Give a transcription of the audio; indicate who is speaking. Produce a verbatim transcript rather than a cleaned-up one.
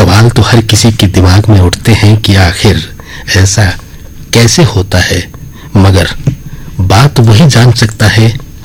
Speaker 1: सवाल तो हर किसी के दिमाग में उठते हैं कि आखिर ऐसा कैसे होता है, मगर बात वही जान सकता है